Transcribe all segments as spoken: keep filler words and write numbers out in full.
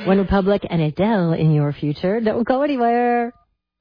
One Republic and Adele in your future. Don't go anywhere.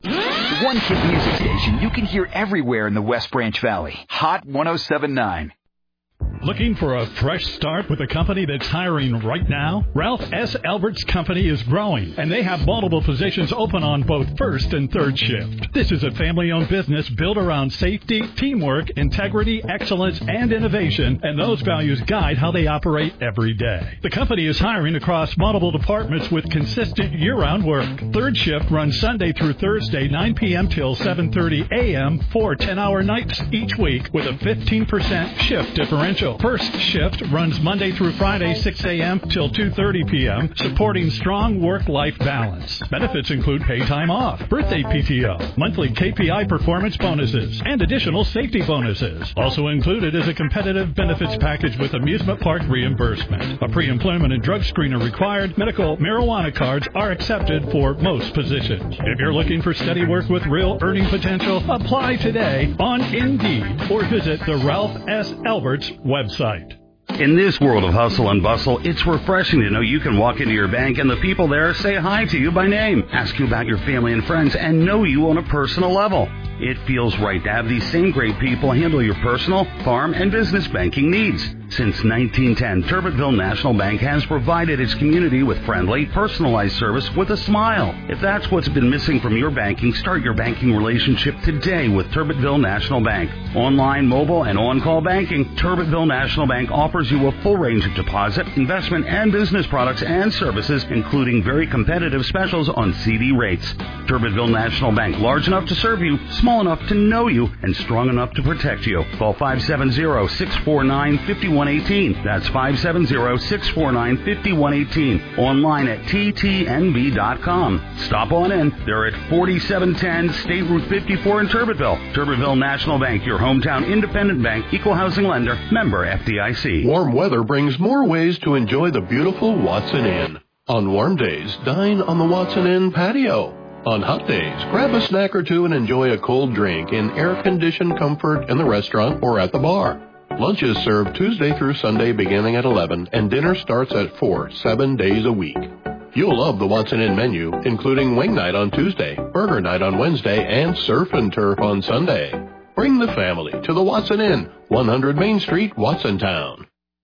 One hit music station you can hear everywhere in the West Branch Valley. Hot one oh seven point nine. Looking for a fresh start with a company that's hiring right now? Ralph S. Albert's company is growing, and they have multiple positions open on both first and third shift. This is a family-owned business built around safety, teamwork, integrity, excellence, and innovation, and those values guide how they operate every day. The company is hiring across multiple departments with consistent year-round work. Third shift runs Sunday through Thursday, nine p.m. till seven thirty a.m., four ten-hour nights each week with a fifteen percent shift differential. First shift runs Monday through Friday, six a.m. till two thirty p.m., supporting strong work-life balance. Benefits include pay time off, birthday P T O, monthly K P I performance bonuses, and additional safety bonuses. Also included is a competitive benefits package with amusement park reimbursement. A pre-employment and drug screen are required. Medical marijuana cards are accepted for most positions. If you're looking for steady work with real earning potential, apply today on Indeed or visit the Ralph S. Alberts website. In this world of hustle and bustle, it's refreshing to know you can walk into your bank and the people there say hi to you by name, ask you about your family and friends, and know you on a personal level. It feels right to have these same great people handle your personal, farm, and business banking needs. Since nineteen ten, Turbitville National Bank has provided its community with friendly, personalized service with a smile. If that's what's been missing from your banking, start your banking relationship today with Turbitville National Bank. Online, mobile, and on-call banking, Turbitville National Bank offers you a full range of deposit, investment, and business products and services, including very competitive specials on C D rates. Turbitville National Bank, large enough to serve you, small enough to know you, and strong enough to protect you. Call five seven zero, six four nine, five one one eight. That's five seven zero, six four nine, five one one eight. Online at T T N B dot com. Stop on in. They're at forty-seven ten State Route fifty-four in Turbitville. Turbitville National Bank, your hometown independent bank, equal housing lender, member F D I C. Warm weather brings more ways to enjoy the beautiful Watson Inn. On warm days, dine on the Watson Inn patio. On hot days, grab a snack or two and enjoy a cold drink in air-conditioned comfort in the restaurant or at the bar. Lunch is served Tuesday through Sunday beginning at eleven, and dinner starts at four, seven days a week. You'll love the Watson Inn menu, including wing night on Tuesday, burger night on Wednesday, and surf and turf on Sunday. Bring the family to the Watson Inn, one hundred Main Street, Watsontown.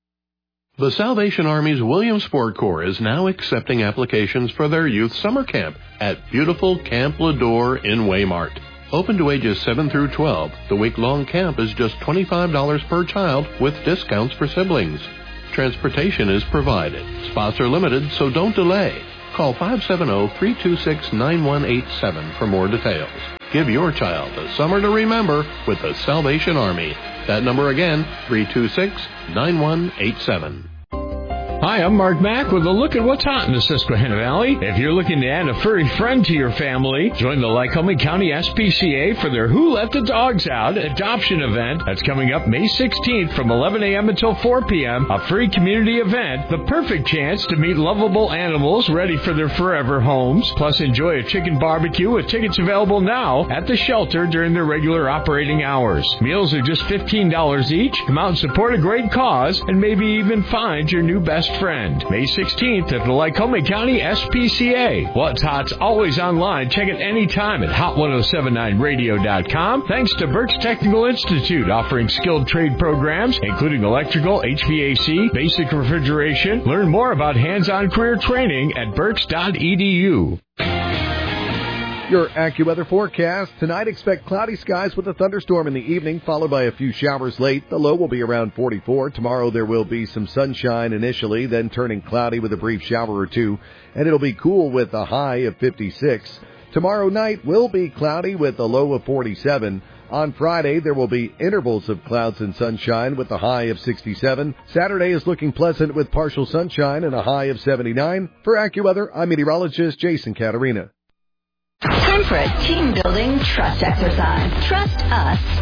The Salvation Army's Williamsport Corps is now accepting applications for their youth summer camp at beautiful Camp Ladore in Waymart. Open to ages seven through twelve, the week-long camp is just twenty-five dollars per child with discounts for siblings. Transportation is provided. Spots are limited, so don't delay. Call five seven zero, three two six, nine one eight seven for more details. Give your child a summer to remember with the Salvation Army. That number again, three two six, nine one eight seven. Hi, I'm Mark Mack with a look at what's hot in the Susquehanna Valley. If you're looking to add a furry friend to your family, join the Lycoming County S P C A for their Who Let the Dogs Out adoption event. That's coming up May sixteenth from eleven a.m. until four p.m. A free community event, the perfect chance to meet lovable animals ready for their forever homes. Plus, enjoy a chicken barbecue with tickets available now at the shelter during their regular operating hours. Meals are just fifteen dollars each. Come out and support a great cause and maybe even find your new best friend. May sixteenth at the Lycoming County S P C A. What's Hot's always online. Check it anytime at hot ten seventy-nine radio dot com. Thanks to Berks Technical Institute, offering skilled trade programs, including electrical, H V A C, basic refrigeration. Learn more about hands-on career training at berks dot e d u. Your AccuWeather forecast. Tonight, expect cloudy skies with a thunderstorm in the evening, followed by a few showers late. The low will be around forty-four. Tomorrow, there will be some sunshine initially, then turning cloudy with a brief shower or two, and it'll be cool with a high of fifty-six. Tomorrow night will be cloudy with a low of forty-seven. On Friday, there will be intervals of clouds and sunshine with a high of sixty-seven. Saturday is looking pleasant with partial sunshine and a high of seventy-nine. For AccuWeather, I'm meteorologist Jason Caterina. Time for a team-building trust exercise. Trust us.